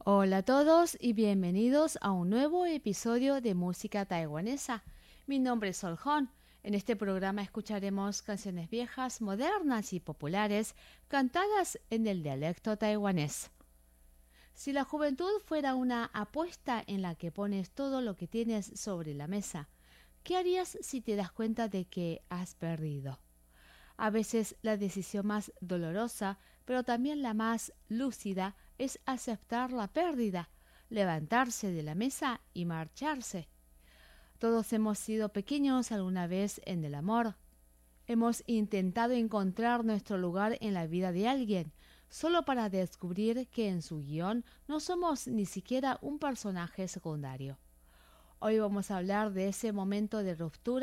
Hola a todos y bienvenidos a un nuevo episodio de Música Taiwanesa. Mi nombre es Sol Hon. En este programa escucharemos canciones viejas, modernas y populares cantadas en el dialecto taiwanés. Si la juventud fuera una apuesta en la que pones todo lo que tienes sobre la mesa, ¿qué harías si te das cuenta de que has perdido? A veces la decisión más dolorosa, pero también la más lúcida, es aceptar la pérdida, levantarse de la mesa y marcharse. Todos hemos sido pequeños alguna vez en el amor. Hemos intentado encontrar nuestro lugar en la vida de alguien, solo para descubrir que en su guión no somos ni siquiera un personaje secundario. Hoy vamos a hablar de ese momento de ruptura